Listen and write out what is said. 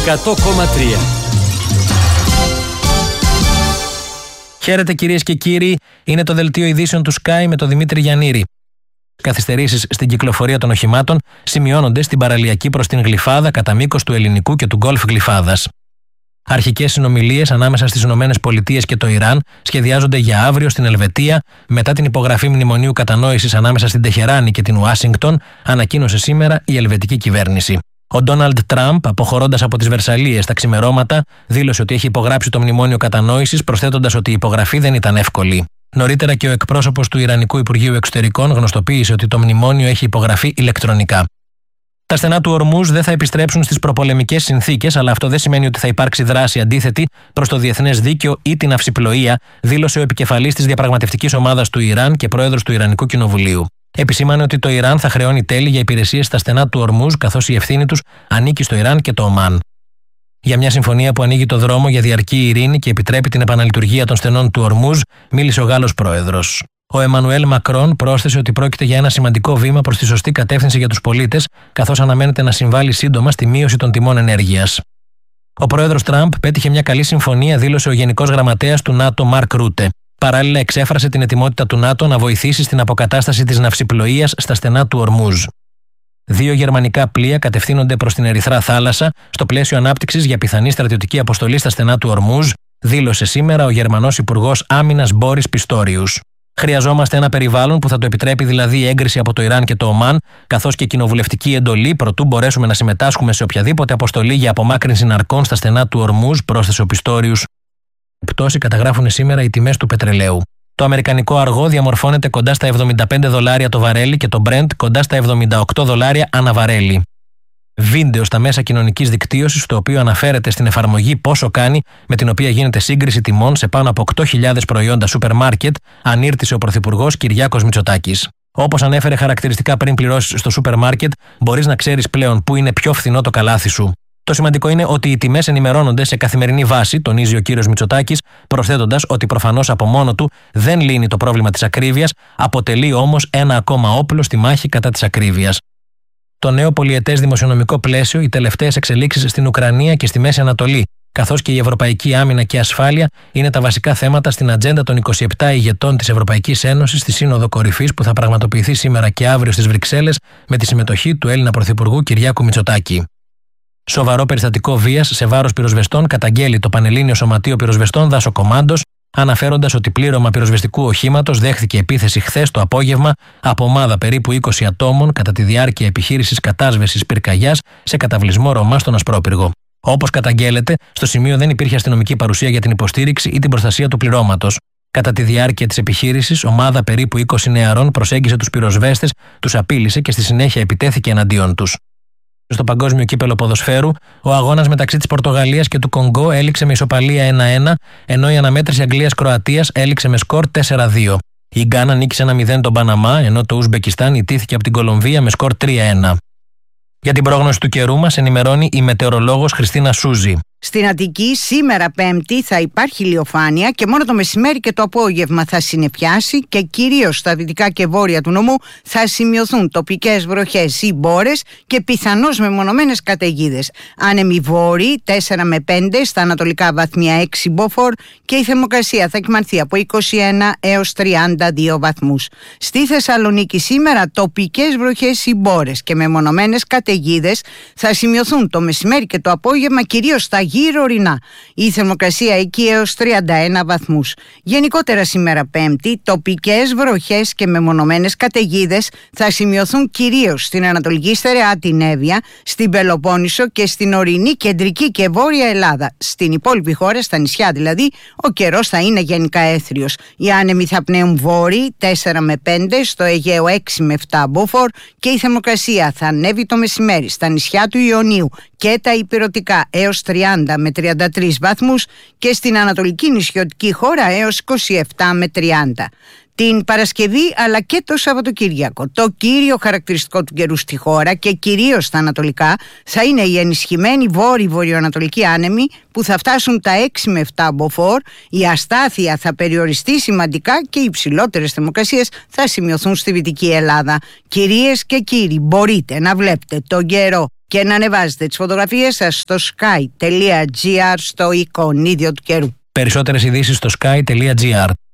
100,3. Χαίρετε κυρίες και κύριοι, είναι το δελτίο ειδήσεων του Sky με τον Δημήτρη Γιαννήρη. Καθυστερήσεις στην κυκλοφορία των οχημάτων σημειώνονται στην παραλιακή προς την Γλυφάδα κατά μήκος του Ελληνικού και του Γκολφ Γλυφάδας. Αρχικές συνομιλίες ανάμεσα στις ΗΠΑ και το Ιράν σχεδιάζονται για αύριο στην Ελβετία μετά την υπογραφή μνημονίου κατανόησης ανάμεσα στην Τεχεράνη και την Ουάσιγκτον, ανακοίνωσε σήμερα η ελβετική κυβέρνηση. Ο Ντόναλντ Τραμπ, αποχωρώντας από τις Βερσαλλίες τα ξημερώματα, δήλωσε ότι έχει υπογράψει το μνημόνιο κατανόησης, προσθέτοντας ότι η υπογραφή δεν ήταν εύκολη. Νωρίτερα και ο εκπρόσωπος του Ιρανικού Υπουργείου Εξωτερικών γνωστοποίησε ότι το μνημόνιο έχει υπογραφεί ηλεκτρονικά. Τα στενά του Ορμούζ δεν θα επιστρέψουν στις προπολεμικές συνθήκες, αλλά αυτό δεν σημαίνει ότι θα υπάρξει δράση αντίθετη προς το διεθνές δίκαιο ή την αυσιπλοεία, δήλωσε ο επικεφαλής της διαπραγματευτικής ομάδας του Ιράν και πρόεδρος του Ιρανικού Κοινοβουλίου. Επισήμανε ότι το Ιράν θα χρεώνει τέλη για υπηρεσίες στα στενά του Ορμούζ, καθώς η ευθύνη τους ανήκει στο Ιράν και το Ομάν. Για μια συμφωνία που ανοίγει το δρόμο για διαρκή ειρήνη και επιτρέπει την επαναλειτουργία των στενών του Ορμούζ, μίλησε ο Γάλλος πρόεδρος. Ο Εμμανουέλ Μακρόν πρόσθεσε ότι πρόκειται για ένα σημαντικό βήμα προς τη σωστή κατεύθυνση για τους πολίτες, καθώς αναμένεται να συμβάλλει σύντομα στη μείωση των τιμών ενέργειας. Ο πρόεδρος Τραμπ πέτυχε μια καλή συμφωνία, δήλωσε ο Γενικός Γραμματέας του ΝΑΤΟ Μαρκ Ρούτε. Παράλληλα, εξέφρασε την ετοιμότητα του ΝΑΤΟ να βοηθήσει στην αποκατάσταση της ναυσιπλοείας στα στενά του Ορμούζ. 2 γερμανικά πλοία κατευθύνονται προς την Ερυθρά θάλασσα στο πλαίσιο ανάπτυξης για πιθανή στρατιωτική αποστολή στα στενά του Ορμούζ, δήλωσε σήμερα ο Γερμανός Υπουργός Άμυνας Μπόρις Πιστόριους. Χρειαζόμαστε ένα περιβάλλον που θα το επιτρέπει δηλαδή η έγκριση από το Ιράν και το Ομάν, καθώς και κοινοβουλευτική εντολή, προτού μπορέσουμε να συμμετάσχουμε σε οποιαδήποτε αποστολή για απομάκρυνση ναρκών στα στενά του Ορμούζ, πρόσθεσε ο Πιστόριους. Πτώση καταγράφουν σήμερα οι τιμές του πετρελαίου. Το αμερικανικό αργό διαμορφώνεται κοντά στα $75 το βαρέλι και το Brent κοντά στα $78 ανά βαρέλι. Βίντεο στα μέσα κοινωνικής δικτύωσης, στο οποίο αναφέρεται στην εφαρμογή πόσο κάνει, με την οποία γίνεται σύγκριση τιμών σε πάνω από 8.000 προϊόντα σούπερ μάρκετ, ανήρτησε ο Πρωθυπουργός Κυριάκος Μητσοτάκης. Όπως ανέφερε χαρακτηριστικά πριν πληρώσεις στο σούπερ μάρκετ, μπορείς να ξέρεις πλέον πού είναι πιο φθηνό το καλάθι σου. Το σημαντικό είναι ότι οι τιμές ενημερώνονται σε καθημερινή βάση, τονίζει ο κύριος Μητσοτάκης, προσθέτοντας ότι προφανώς από μόνο του δεν λύνει το πρόβλημα της ακρίβειας, αποτελεί όμως ένα ακόμα όπλο στη μάχη κατά της ακρίβειας. Το νέο πολυετές δημοσιονομικό πλαίσιο, οι τελευταίες εξελίξεις στην Ουκρανία και στη Μέση Ανατολή, καθώς και η ευρωπαϊκή άμυνα και ασφάλεια, είναι τα βασικά θέματα στην ατζέντα των 27 ηγετών της Ευρωπαϊκής Ένωσης στη Σύνοδο Κορυφής που θα πραγματοποιηθεί σήμερα και αύριο στις Βρυξέλλες με τη συμμετοχή του Έλληνα Πρωθυπουργού Κυριάκου Μητσοτάκη. Σοβαρό περιστατικό βίας σε βάρος πυροσβεστών καταγγέλει το Πανελλήνιο Σωματείο Πυροσβεστών Δάσο Κομάντος, αναφέροντας ότι πλήρωμα πυροσβεστικού οχήματος δέχθηκε επίθεση χθες το απόγευμα από ομάδα περίπου 20 ατόμων κατά τη διάρκεια επιχείρησης κατάσβεσης πυρκαγιάς σε καταβλισμό Ρωμά στον Ασπρόπυργο. Όπως καταγγέλλεται, στο σημείο δεν υπήρχε αστυνομική παρουσία για την υποστήριξη ή την προστασία του πληρώματος. Κατά τη διάρκεια της επιχείρησης, ομάδα περίπου 20 νεαρών προσέγγισε τους πυροσβέστες, τους απείλησε και στη συνέχεια επιτέθηκε εναντίον τους. Στο Παγκόσμιο Κύπελλο Ποδοσφαίρου, ο αγώνας μεταξύ της Πορτογαλίας και του Κονγκό έληξε με ισοπαλία 1-1, ενώ η αναμέτρηση Αγγλίας-Κροατίας έληξε με σκορ 4-2. Η Γκάνα νίκησε 1-0 τον Παναμά, ενώ το Ουσμπεκιστάν ιτήθηκε από την Κολομβία με σκορ 3-1. Για την πρόγνωση του καιρού μας ενημερώνει η μετεωρολόγος Χριστίνα Σούζη. Στην Αττική σήμερα Πέμπτη θα υπάρχει ηλιοφάνεια και μόνο το μεσημέρι και το απόγευμα θα συννεφιάσει και κυρίως στα δυτικά και βόρεια του νομού θα σημειωθούν τοπικές βροχές ή μπόρες και πιθανώς μεμονωμένες καταιγίδες. Άνεμοι βόρειοι 4 με 5, στα ανατολικά βαθμία 6 μποφόρ και η θερμοκρασία θα κυμανθεί από 21 έως 32 βαθμούς. Στη Θεσσαλονίκη σήμερα τοπικές βροχές ή μπόρες και μεμονωμένες καταιγίδες θα σημειωθούν το μεσημέρι και το απόγευμα κυρίως στα γύρω ορεινά. Η θερμοκρασία εκεί έως 31 βαθμούς. Γενικότερα σήμερα Πέμπτη, τοπικές βροχές και μεμονωμένες καταιγίδες θα σημειωθούν κυρίως στην Ανατολική Στερεά, την Εύβοια, στην Πελοπόννησο και στην ορεινή κεντρική και βόρεια Ελλάδα. Στην υπόλοιπη χώρα, στα νησιά δηλαδή, ο καιρός θα είναι γενικά έθριος. Οι άνεμοι θα πνέουν βόρειοι 4 με 5, στο Αιγαίο 6 με 7 μποφόρ και η θερμοκρασία θα ανέβει το μεσημέρι στα νησιά του Ιωνίου και τα ηπειρωτικά έως 30 με 33 βαθμούς και στην ανατολική νησιωτική χώρα έως 27 με 30. Την Παρασκευή αλλά και το Σαββατοκύριακο, το κύριο χαρακτηριστικό του καιρού στη χώρα και κυρίως στα ανατολικά θα είναι οι ενισχυμένοι βόρειο-βορειοανατολικοί άνεμοι που θα φτάσουν τα 6 με 7 μποφόρ, η αστάθεια θα περιοριστεί σημαντικά και οι υψηλότερες θερμοκρασίες θα σημειωθούν στη Δυτική Ελλάδα. Κυρίες και κύριοι, μπορείτε να βλέπετε τον καιρό και να ανεβάζετε τις φωτογραφίες σας στο sky.gr στο εικονίδιο του καιρού. Περισσότερες ειδήσεις στο sky.gr.